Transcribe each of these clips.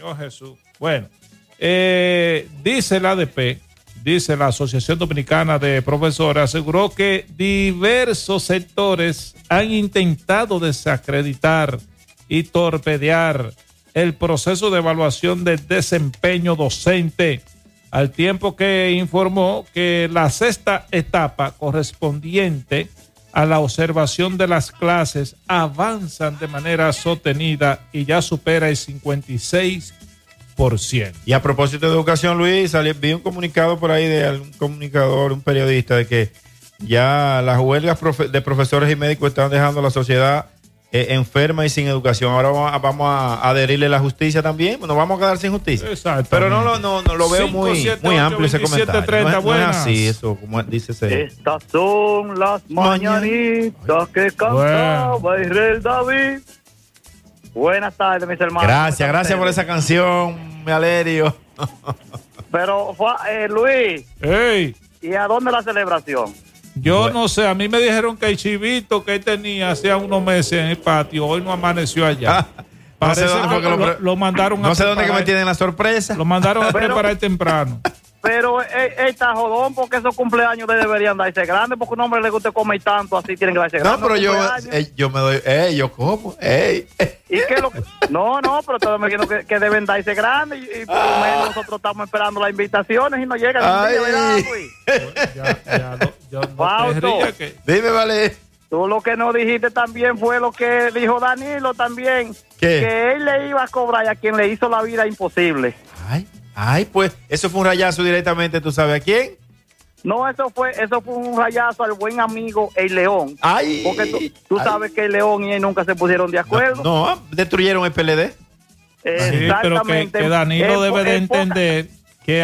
Señor Jesús. Bueno, dice la ADP, dice la Asociación Dominicana de Profesores, aseguró que diversos sectores han intentado desacreditar y torpedear el proceso de evaluación del desempeño docente, al tiempo que informó que la sexta etapa correspondiente a la observación de las clases avanzan de manera sostenida y ya supera el 56%. Y a propósito de educación, Luis, vi un comunicado por ahí de algún comunicador, un periodista, de que ya las huelgas de profesores y médicos están dejando a la sociedad enferma y sin educación. Ahora vamos a adherirle a la justicia también. Nos vamos a quedar sin justicia. Pero no lo veo 5, muy 7, muy 8, amplio 27, ese comentario. 30, no es así, eso, como dice ese. Estas son las mañanitas que cantaba Israel David. Buenas tardes, mis hermanos. Gracias por esa canción, me alegro. Pero, Luis, hey. ¿Y a dónde la celebración? Yo no sé, a mí me dijeron que el chivito que él tenía hacía unos meses en el patio, hoy no amaneció allá. Parece que lo mandaron a preparar. No sé dónde que me tienen la sorpresa. Lo mandaron a preparar temprano. Pero está jodón, porque esos cumpleaños deberían darse grandes, porque un hombre le gusta comer tanto, así tienen que darse grandes. No, pero yo me doy, yo como, ¿Y qué lo que? No, pero todos me dijeron que deben darse grandes, y por lo menos nosotros estamos esperando las invitaciones y no llegan. Dime, vale. Tú lo que no dijiste también fue lo que dijo Danilo también. ¿Qué? Que él le iba a cobrar a quien le hizo la vida imposible. Ay, pues, eso fue un rayazo directamente, ¿tú sabes a quién? No, eso fue un rayazo al buen amigo El León. Ay. Porque tú sabes que El León y él nunca se pusieron de acuerdo. No, destruyeron el PLD. Exactamente. Sí, pero que Danilo debe de entender que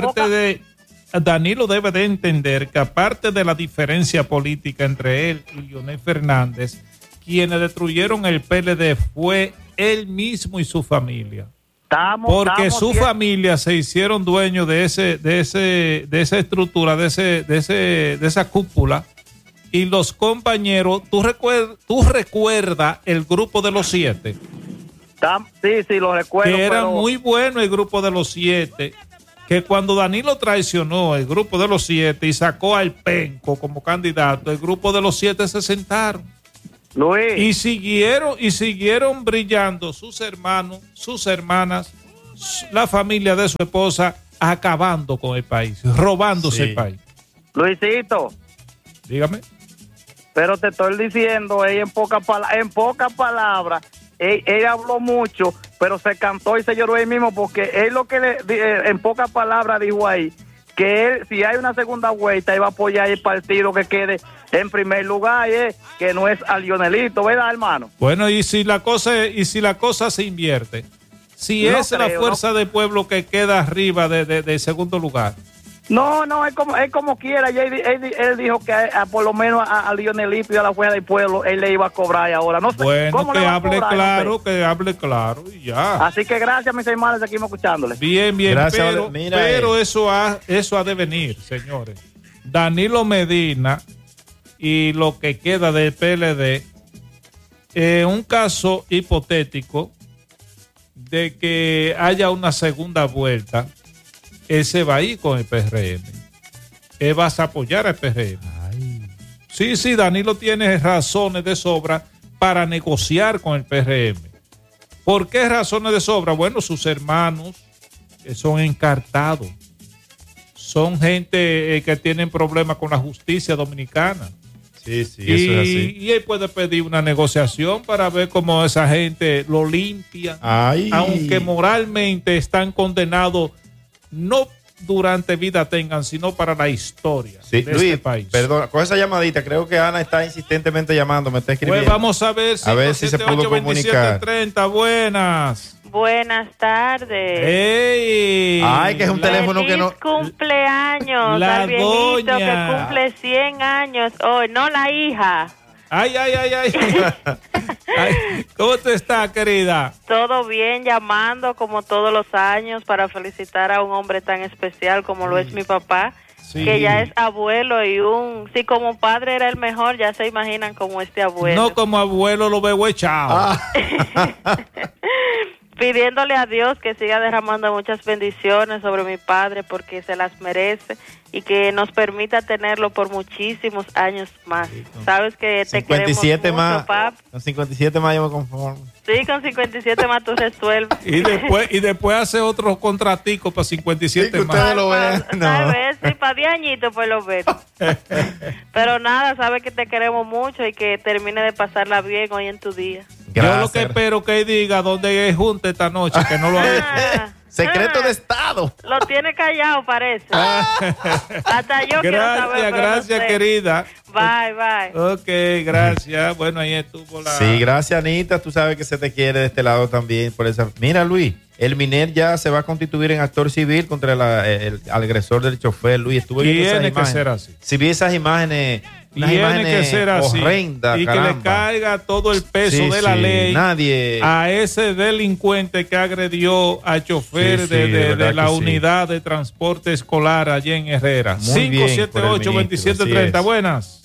Danilo debe de entender que aparte de la diferencia política entre él y Leonel Fernández, quienes destruyeron el PLD fue él mismo y su familia. Porque su familia se hicieron dueños de esa estructura, de esa cúpula, y los compañeros, ¿tú recuerdas el grupo de los 7? Sí, lo recuerdo. Que era muy bueno el grupo de los 7, que cuando Danilo traicionó el grupo de los 7 y sacó al Penco como candidato, el grupo de los 7 se sentaron. Luis. Y siguieron brillando sus hermanos, sus hermanas, la familia de su esposa, acabando con el país, robándose el país. Luisito. Dígame. Pero te estoy diciendo, en pocas palabras, él habló mucho, pero se cantó y se lloró él mismo, porque él lo que en pocas palabras dijo ahí, que él, si hay una segunda vuelta, iba a apoyar el partido que quede en primer lugar, que no es a Lionelito, ¿verdad, hermano? Bueno, y si la cosa se invierte, si no es creo, la fuerza del pueblo que queda arriba de segundo lugar. No, él como quiera, él dijo que por lo menos a Lionelito y a la fuerza del pueblo él le iba a cobrar ahora. No sé, bueno, ¿cómo que le va hable a cobrar? claro, que hable claro y ya. Así que gracias, mis hermanos, seguimos escuchándoles. Bien, gracias, pero eso ha de venir, señores. Danilo Medina y lo que queda del PLD, un caso hipotético de que haya una segunda vuelta, ese va a ir con el PRM. Él va a apoyar al PRM. Sí, Danilo tiene razones de sobra para negociar con el PRM. ¿Por qué razones de sobra? Bueno, sus hermanos son encartados. Son gente que tienen problemas con la justicia dominicana. Sí, eso es así. Y él puede pedir una negociación para ver cómo esa gente lo limpia. Aunque moralmente están condenados, no durante vida tengan, sino para la historia de Luis, este país. Perdón, con esa llamadita, creo que Ana está insistentemente llamando, me está escribiendo. Pues vamos a ver si se pudo comunicar. 2730, buenas. Buenas tardes. ¡Ey! Ay, que es un teléfono que no... ¡Feliz cumpleaños al viejito que cumple 100 años hoy! No la hija. ¡Ay! ¿Cómo te estás, querida? Todo bien, llamando como todos los años para felicitar a un hombre tan especial como lo es mi papá, que ya es abuelo y si como padre era el mejor, ya se imaginan como este abuelo. No como abuelo lo veo echado. pidiéndole a Dios que siga derramando muchas bendiciones sobre mi padre porque se las merece y que nos permita tenerlo por muchísimos años más. Sabes que te queremos mucho, más, papi. Con 57 más yo me conformo. Sí, con 57 más tú resuelves. Y después hace otros contraticos para 57 sí, más. Ustedes lo vean. No. Sí, para 10 añitos pues lo ven. Pero nada, sabes que te queremos mucho y que termine de pasarla bien hoy en tu día. Gracias. Yo lo que espero que diga dónde es junta esta noche, que no lo ha hecho. Secreto de Estado. Lo tiene callado, parece. Hasta yo quiero saber. Gracias, no sé. Querida. Bye. Ok, gracias. Bueno, ahí estuvo la... Sí, gracias, Anita. Tú sabes que se te quiere de este lado también. Por esa... Mira, Luis, el Miner ya se va a constituir en actor civil contra el agresor del chofer. Luis, estuve viendo esas imágenes. Tiene que ser así. Si vi esas imágenes... Tiene que ser así. Horrenda, y caramba. que le caiga todo el peso de la ley a ese delincuente que agredió al chofer de la unidad de transporte escolar allí en Herrera. 578-2730. Buenas.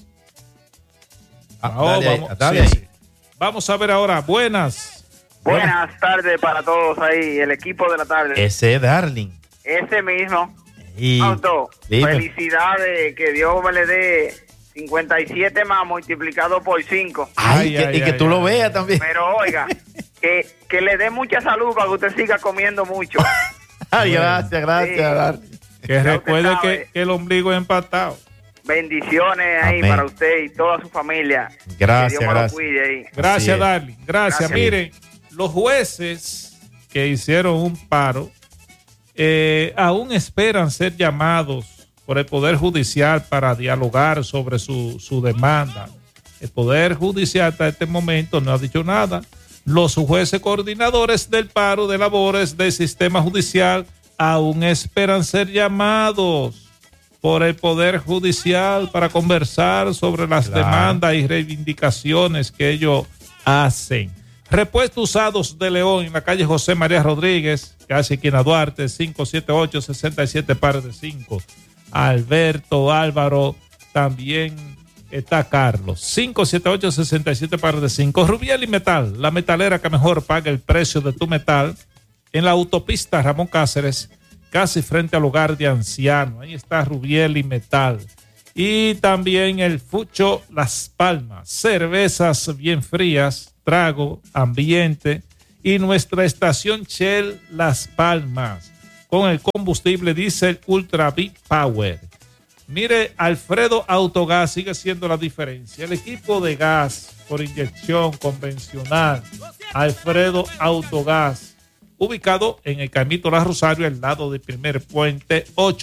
Vamos a ver ahora. Buenas. Buenas tardes para todos ahí, el equipo de la tarde. Ese Darling. Ese mismo. Auto, felicidades, que Dios me le dé 57 más multiplicado por 5. Y que tú lo veas también. Pero oiga, que le dé mucha salud para que usted siga comiendo mucho. Gracias. Sí. Que recuerde que el ombligo es empatado. Bendiciones ahí para usted y toda su familia. Gracias, que Dios me lo cuide ahí. Gracias, Darling. Gracias. Miren, los jueces que hicieron un paro aún esperan ser llamados por el Poder Judicial para dialogar sobre su demanda. El Poder Judicial hasta este momento no ha dicho nada. Los jueces coordinadores del paro de labores del sistema judicial aún esperan ser llamados por el Poder Judicial para conversar sobre las demandas y reivindicaciones que ellos hacen. Repuestos Usados de León en la calle José María Rodríguez, casi esquina Duarte, 578-67 par de 5. Alberto, Álvaro, también está Carlos. 578-67 par de 5. Rubiel y Metal, la metalera que mejor paga el precio de tu metal, en la autopista Ramón Cáceres, casi frente al hogar de ancianos. Ahí está Rubiel y Metal. Y también el Fucho Las Palmas, cervezas bien frías, trago, ambiente, y nuestra estación Shell Las Palmas con el combustible diésel Ultra V-Power. Mire, Alfredo Autogas sigue siendo la diferencia. El equipo de gas por inyección convencional, Alfredo Autogas, ubicado en el Camito La Rosario, al lado del primer puente,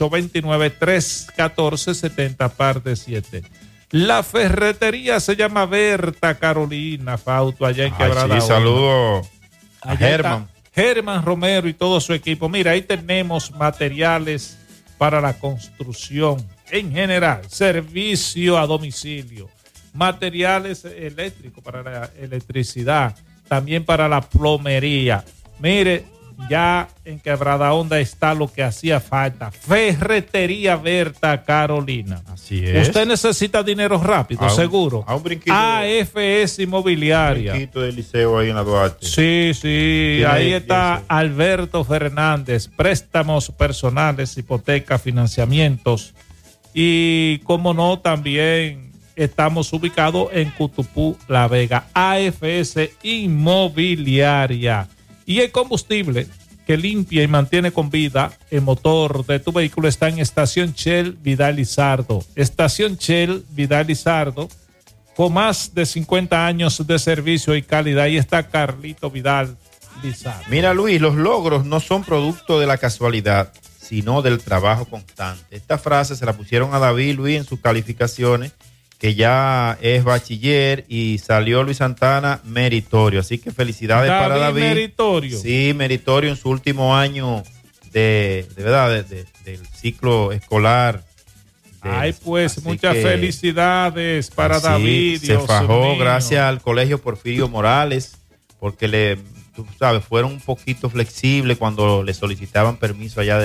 829-314-70 par de 7. La ferretería se llama Berta Carolina Fausto, allá en Quebrada. Sí, saludo a Germán. Germán Romero y todo su equipo. Mira, ahí tenemos materiales para la construcción en general, servicio a domicilio, materiales eléctricos para la electricidad, también para la plomería. Mire, ya en Quebrada Honda está lo que hacía falta. Ferretería Berta Carolina. Así es. Usted necesita dinero rápido, seguro. A un brinquito. AFS Inmobiliaria. Un brinquito del liceo ahí en la Duarte. Sí. Ahí está Alberto Fernández. Préstamos personales, hipotecas, financiamientos. Y como no, también estamos ubicados en Cutupú, La Vega. AFS Inmobiliaria. Y el combustible que limpia y mantiene con vida el motor de tu vehículo está en Estación Shell Vidal Lizardo. Estación Shell Vidal Lizardo, con más de 50 años de servicio y calidad. Ahí está Carlito Vidal Lizardo. Mira, Luis, los logros no son producto de la casualidad, sino del trabajo constante. Esta frase se la pusieron a David, Luis, en sus calificaciones, que ya es bachiller, y salió Luis Santana meritorio. Así que felicidades para David. Meritorio. Sí, meritorio en su último año del ciclo escolar. Pues muchas felicidades para David. Se fajó gracias al Colegio Porfirio Morales, porque tú sabes, fueron un poquito flexibles cuando le solicitaban permiso allá del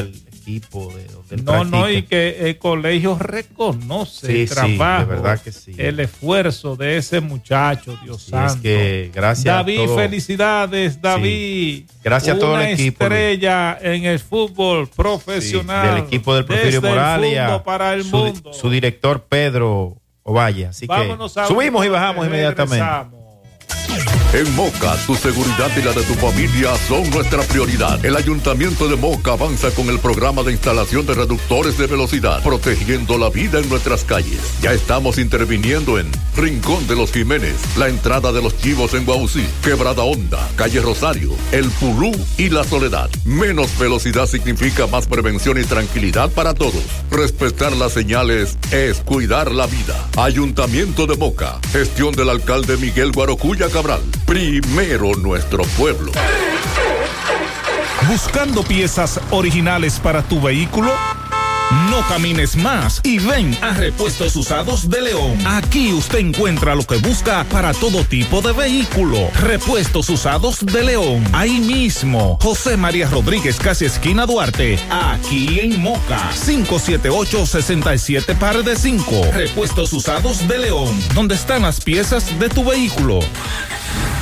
equipo de donde él practica. Y que el colegio reconoce el trabajo, de verdad que sí. El esfuerzo de ese muchacho, Dios santo. Es que gracias David, felicidades, David. Sí. Gracias a todo el equipo. Una estrella en el fútbol profesional. Del equipo del Porfirio Morales. Para el mundo. Su director Pedro Ovalle. Así vámonos que subimos y bajamos inmediatamente. En Moca, tu seguridad y la de tu familia son nuestra prioridad. El Ayuntamiento de Moca avanza con el programa de instalación de reductores de velocidad, protegiendo la vida en nuestras calles. Ya estamos interviniendo en Rincón de los Jiménez, la entrada de los Chivos en Guaucí, Quebrada Honda, Calle Rosario, El Pulú y La Soledad. Menos velocidad significa más prevención y tranquilidad para todos. Respetar las señales es cuidar la vida. Ayuntamiento de Moca, gestión del alcalde Miguel Guarocuya Cabral. Primero nuestro pueblo. ¿Buscando piezas originales para tu vehículo? No camines más y ven a Repuestos Usados de León. Aquí usted encuentra lo que busca para todo tipo de vehículo. Repuestos Usados de León. Ahí mismo, José María Rodríguez, casi esquina Duarte. Aquí en Moca, 578-67 par de 5. Repuestos Usados de León, donde están las piezas de tu vehículo.